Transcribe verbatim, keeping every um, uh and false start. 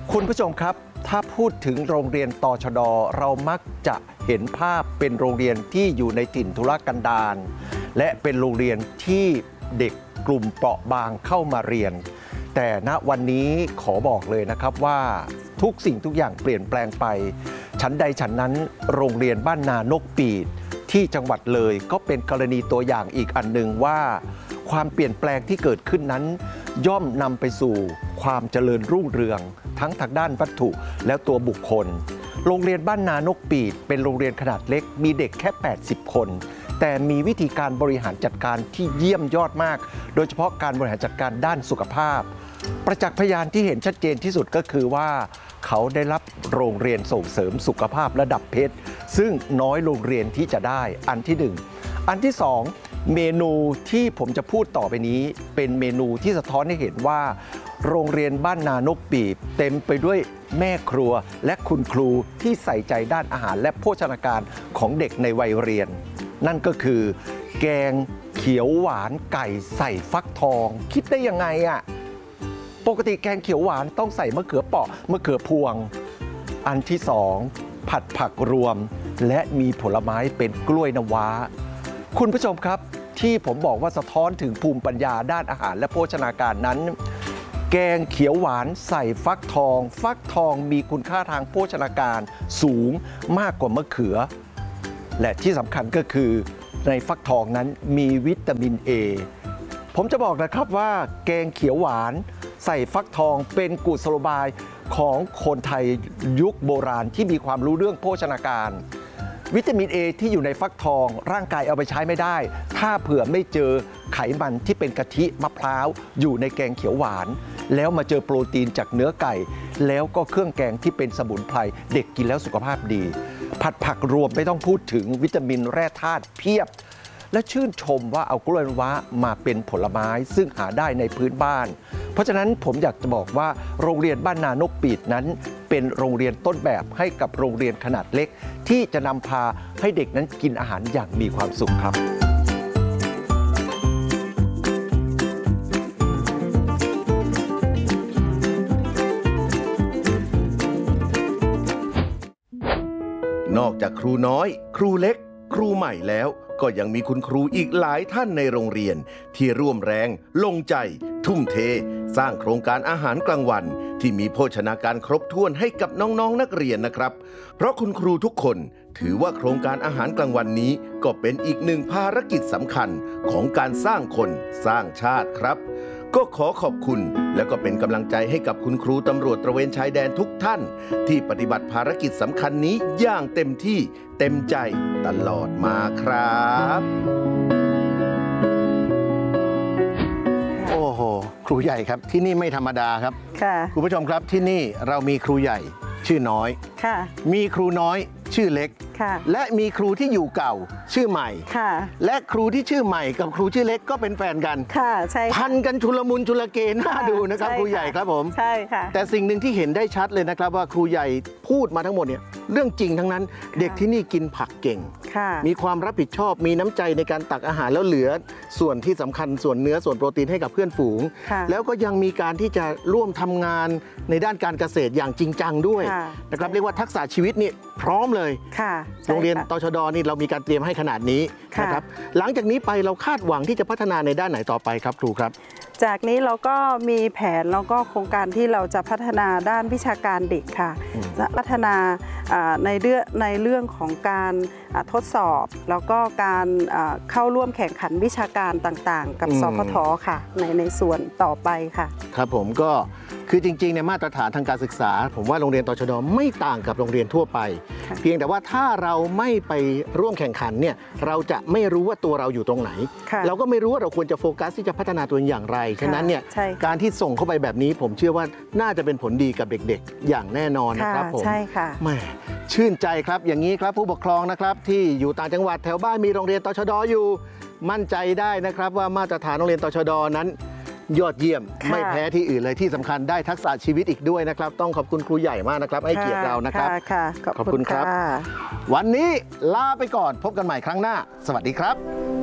คุณผู้ชมครับถ้าพูดถึงโรงเรียนตชด.เรามักจะเห็นภาพเป็นโรงเรียนที่อยู่ในถิ่นทุรกันดารและเป็นโรงเรียนที่เด็กกลุ่มเปราะบางเข้ามาเรียนแต่ณวันนี้ขอบอกเลยนะครับว่าทุกสิ่งทุกอย่างเปลี่ยนแปลงไปฉันใดฉันนั้นโรงเรียนบ้านนานกปีดที่จังหวัดเลยก็เป็นกรณีตัวอย่างอีกอันหนึ่งว่าความเปลี่ยนแปลงที่เกิดขึ้นนั้นย่อมนำไปสู่ความเจริญรุ่งเรืองทั้งทางด้านวัตถุและตัวบุคคลโรงเรียนบ้านนานกปีดเป็นโรงเรียนขนาดเล็กมีเด็กแค่แปดสิบคนแต่มีวิธีการบริหารจัดการที่เยี่ยมยอดมากโดยเฉพาะการบริหารจัดการด้านสุขภาพประจักษ์พยานที่เห็นชัดเจนที่สุดก็คือว่าเขาได้รับโรงเรียนส่งเสริมสุขภาพระดับเพชรซึ่งน้อยโรงเรียนที่จะได้อันที่หนึ่งอันที่สองเมนูที่ผมจะพูดต่อไปนี้เป็นเมนูที่สะท้อนให้เห็นว่าโรงเรียนบ้านนานกปีบเต็มไปด้วยแม่ครัวและคุณครูที่ใส่ใจด้านอาหารและโภชนาการของเด็กในวัยเรียนนั่นก็คือแกงเขียวหวานไก่ใส่ฟักทองคิดได้ยังไงอ่ะปกติแกงเขียวหวานต้องใส่มะเขือเปราะมะเขือพวงอันที่สองผัดผักรวมและมีผลไม้เป็นกล้วยน้ำว้าคุณผู้ชมครับที่ผมบอกว่าสะท้อนถึงภูมิปัญญาด้านอาหารและโภชนาการนั้นแกงเขียวหวานใส่ฟักทองฟักทองมีคุณค่าทางโภชนาการสูงมากกว่ามะเขือและที่สำคัญก็คือในฟักทองนั้นมีวิตามิน เอ ผมจะบอกนะครับว่าแกงเขียวหวานใส่ฟักทองเป็นกุศโลบายของคนไทยยุคโบราณที่มีความรู้เรื่องโภชนาการวิตามิน เอ ที่อยู่ในฟักทองร่างกายเอาไปใช้ไม่ได้ถ้าเผื่อไม่เจอไขมันที่เป็นกะทิมะพร้าวอยู่ในแกงเขียวหวานแล้วมาเจอโปรตีนจากเนื้อไก่แล้วก็เครื่องแกงที่เป็นสมุนไพรเด็กกินแล้วสุขภาพดีผัดผักรวมไม่ต้องพูดถึงวิตามินแร่ธาตุเพียบและชื่นชมว่าเอากล้วยน้ำว้ามาเป็นผลไม้ซึ่งหาได้ในพื้นบ้านเพราะฉะนั้นผมอยากจะบอกว่าโรงเรียนบ้านนานกปีดนั้นเป็นโรงเรียนต้นแบบให้กับโรงเรียนขนาดเล็กที่จะนำพาให้เด็กนั้นกินอาหารอย่างมีความสุขครับนอกจากครูน้อยครูเล็กครูใหม่แล้วก็ยังมีคุณครูอีกหลายท่านในโรงเรียนที่ร่วมแรงลงใจทุ่มเทสร้างโครงการอาหารกลางวันที่มีโภชนาการครบถ้วนให้กับน้องๆ น, นักเรียนนะครับเพราะคุณครูทุกคนถือว่าโครงการอาหารกลางวันนี้ก็เป็นอีกหนึ่งภารกิจสำคัญของการสร้างคนสร้างชาติครับก็ขอขอบคุณและก็เป็นกำลังใจให้กับคุณครูตำรวจตระเวนชายแดนทุกท่านที่ปฏิบัติภารกิจสำคัญนี้อย่างเต็มที่เต็มใจตลอดมาครับโอ้โหครูใหญ่ครับที่นี่ไม่ธรรมดาครับค่ะคุณผู้ชมครับที่นี่เรามีครูใหญ่ชื่อน้อยค่ะมีครูน้อยชื่อเล็กค่ะและมีครูที่อยู่เก่าชื่อใหม่ค่ะและครูที่ชื่อใหม่กับครูชื่อเล็กก็เป็นแฟนกันค่ะใช่พันกันชุลมุนชุลเกน่าดูนะครับครูใหญ่ครับผมใช่ค่ะแต่สิ่งหนึ่งที่เห็นได้ชัดเลยนะครับว่าครูใหญ่พูดมาทั้งหมดเนี่ยเรื่องจริงทั้งนั้นเด็กที่นี่กินผักเก่งมีความรับผิดชอบมีน้ำใจในการตักอาหารแล้วเหลือส่วนที่สำคัญส่วนเนื้อส่วนโปรตีนให้กับเพื่อนฝูงแล้วก็ยังมีการที่จะร่วมทำงานในด้านการเกษตรอย่างจริงจังด้วยนะครับเรียกว่าทักษะชีวิตนี่พร้อมเลยโรงเรียนตชด.นี่เรามีการเตรียมให้ขนาดนี้นะครับหลังจากนี้ไปเราคาดหวังที่จะพัฒนาในด้านไหนต่อไปครับครูครับจากนี้เราก็มีแผนแล้วก็โครงการที่เราจะพัฒนาด้านวิชาการเด็กค่ะจะพัฒนาในเรื่องในเรื่องของการทดสอบแล้วก็การเข้าร่วมแข่งขันวิชาการต่างๆกับสพท.ค่ะในในส่วนต่อไปค่ะครับผมก็คือจริงๆในมาตรฐานทางการศึกษาผมว่าโรงเรียนตชด.ไม่ต่างกับโรงเรียนทั่วไปเพียงแต่ว่าถ้าเราไม่ไปร่วมแข่งขันเนี่ยเราจะไม่รู้ว่าตัวเราอยู่ตรงไหนเราก็ไม่รู้ว่าเราควรจะโฟกัสที่จะพัฒนาตัวเองอย่างไรฉะนั้นเนี่ยการที่ส่งเข้าไปแบบนี้ผมเชื่อว่าน่าจะเป็นผลดีกับเด็กๆอย่างแน่นอนนะครับผมใช่ค่ะแม่ชื่นใจครับอย่างนี้ครับผู้ปกครองนะครับที่อยู่ต่างจังหวัดแถวบ้านมีโรงเรียนตชด.อยู่มั่นใจได้นะครับว่ามาตรฐานโรงเรียนตชด.นั้นยอดเยี่ยมไม่แพ้ที่อื่นเลยที่สำคัญได้ทักษะชีวิตอีกด้วยนะครับต้องขอบคุณครูใหญ่มากนะครับให้เกียรติเรานะครับขอบคุณครับวันนี้ลาไปก่อนพบกันใหม่ครั้งหน้าสวัสดีครับ